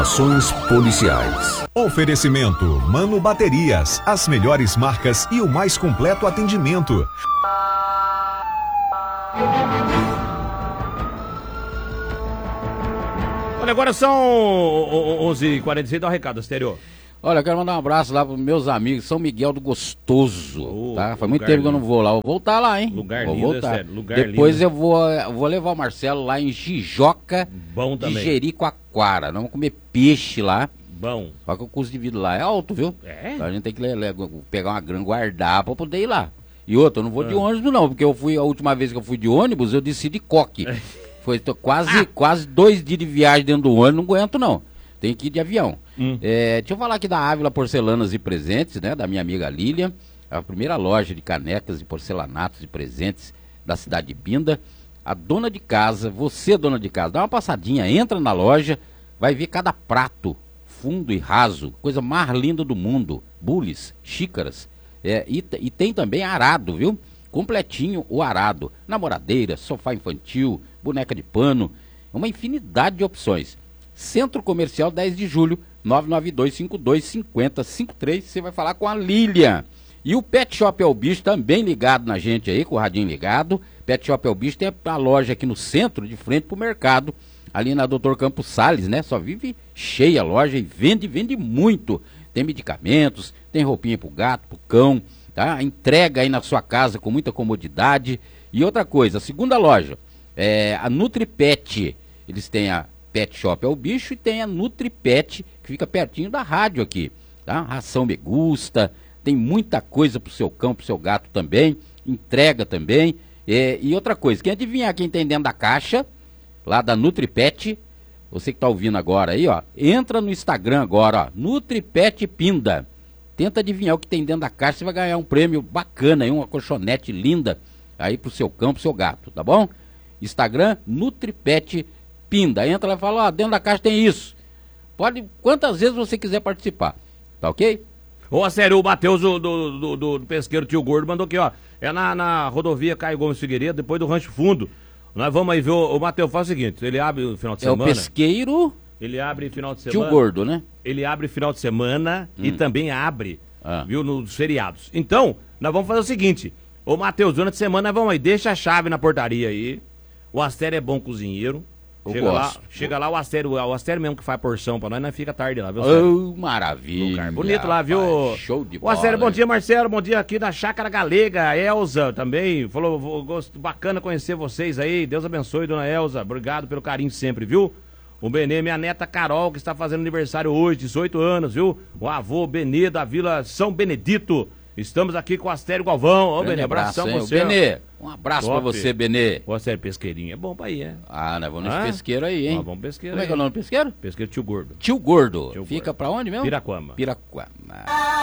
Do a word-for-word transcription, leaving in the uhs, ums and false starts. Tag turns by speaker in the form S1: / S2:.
S1: Ações policiais.
S2: Oferecimento Mano Baterias, as melhores marcas e o mais completo atendimento.
S3: Olha, agora são onze e quarenta e seis, dá um recado, Astério.
S4: Olha, eu quero mandar um abraço lá pros meus amigos, São Miguel do Gostoso,
S3: oh,
S4: tá? Faz muito tempo lindo. Que eu não vou lá, vou voltar lá, hein?
S3: Lugar
S4: vou
S3: lindo,
S4: voltar.
S3: é sério, lugar
S4: Depois
S3: lindo.
S4: eu vou, eu vou levar o Marcelo lá em Jijoca,
S3: bom também.
S4: de Jericoacoara. Nós vamos comer peixe lá.
S3: Bom.
S4: Só que o custo de vida lá é alto, viu?
S3: É?
S4: Então a gente tem que le- le- pegar uma grana, guardar pra poder ir lá. E outra, eu não vou ah. de ônibus não, porque eu fui, a última vez que eu fui de ônibus, eu desci de coque. Foi tô, quase, ah. quase dois dias de viagem dentro do ônibus, não aguento não. Tem que ir de avião. Hum. É, deixa eu falar aqui da Ávila Porcelanas e Presentes, né? Da minha amiga Lília. A primeira loja de canecas e porcelanatos e presentes da cidade de Pinda. A dona de casa, você dona de casa, dá uma passadinha, entra na loja, vai ver cada prato, fundo e raso, coisa mais linda do mundo. Bules, xícaras. É, e, e tem também arado, viu? Completinho o arado. Namoradeira, sofá infantil, boneca de pano. Uma infinidade de opções. Centro Comercial dez de julho, nove nove dois cinco dois cinco zero cinco três, você vai falar com a Lilian. E o Pet Shop É o Bicho também ligado na gente aí, com o radinho ligado. Pet Shop É o Bicho tem a loja aqui no centro, de frente pro mercado, ali na doutor Campos Salles, né? Só vive cheia a loja e vende, vende muito. Tem medicamentos, tem roupinha pro gato, pro cão, tá? Entrega aí na sua casa com muita comodidade. E outra coisa, a segunda loja, é a NutriPet. Eles têm a Pet Shop É o Bicho e tem a NutriPet, que fica pertinho da rádio aqui, tá? Ração Me Gusta, tem muita coisa pro seu cão, pro seu gato também, entrega também. É, e outra coisa, quem adivinhar quem tem dentro da caixa, lá da NutriPet, você que tá ouvindo agora aí, ó, entra no Instagram agora, ó, NutriPet Pinda. Tenta adivinhar o que tem dentro da caixa, você vai ganhar um prêmio bacana aí, uma colchonete linda aí pro seu cão, pro seu gato, tá bom? Instagram, NutriPet Pinda. Entra lá e fala, ó, dentro da caixa tem isso. Pode, quantas vezes você quiser participar, tá ok?
S3: Ô, sério, o Matheus do, do, do, do pesqueiro Tio Gordo mandou aqui, ó. É na, na rodovia Caio Gomes Figueiredo, depois do Rancho Fundo. Nós vamos aí ver, o, o Matheus faz o seguinte, ele abre o final de semana.
S4: É o pesqueiro...
S3: Ele abre final de semana.
S4: Tio Gordo, né?
S3: Ele abre final de semana hum. e também abre, ah. viu, nos feriados. Então, nós vamos fazer o seguinte, ô Matheus, durante a semana nós vamos aí, deixa a chave na portaria aí. O Astério é bom cozinheiro.
S4: Eu
S3: chega
S4: gosto.
S3: lá, chega lá o Astério, o Astério mesmo que faz porção pra nós, nós fica tarde lá, viu?
S4: Oh, maravilha.
S3: Lugar bonito lá, viu?
S4: Rapaz, show de bola.
S3: O Astério, bom dia, Marcelo, bom dia aqui da Chácara Galega, a Elza também, falou, gosto, bacana conhecer vocês aí, Deus abençoe, dona Elza, obrigado pelo carinho sempre, viu? O Benê, minha neta Carol, que está fazendo aniversário hoje, dezoito anos, viu? O avô Benê da Vila São Benedito. Estamos aqui com o Astério Galvão. Ô, Benê, abração pra você.
S4: Benê, um abraço Top. Pra você, Benê.
S3: O Astério Pesqueirinho é bom pra ir, é?
S4: Ah, nós vamos nesse pesqueiro aí, hein?
S3: Nós vamos pesqueiro.
S4: Como é que é o nome do pesqueiro?
S3: Pesqueiro Tio Gordo.
S4: Tio Gordo.
S3: Tio
S4: Fica
S3: Gordo.
S4: pra onde mesmo?
S3: Piraquama.
S4: Piraquama.